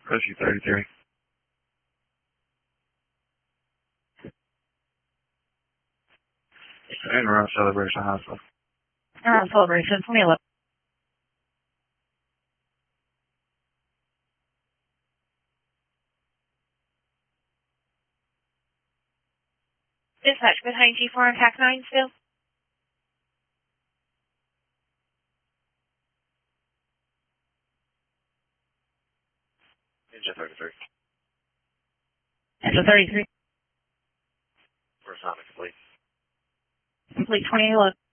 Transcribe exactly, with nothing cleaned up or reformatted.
Rescue thirty-three. And we're on Celebration Hospital. We're on Celebration, twenty eleven. Dispatch behind G four on T A C nine still. Ninja thirty-three. Ninja thirty-three. We're Sonic Complete. Complete twenty eleven.